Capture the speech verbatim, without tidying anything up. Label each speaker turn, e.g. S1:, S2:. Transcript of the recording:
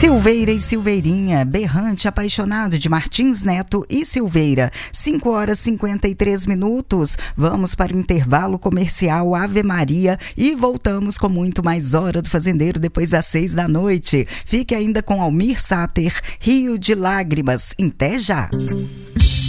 S1: Silveira e Silveirinha, berrante apaixonado de Martins Neto e Silveira. cinco horas e cinquenta e três minutos. Vamos para o intervalo comercial Ave Maria e voltamos com muito mais Hora do Fazendeiro depois das seis da noite. Fique ainda com Almir Sater, Rio de Lágrimas. Até já!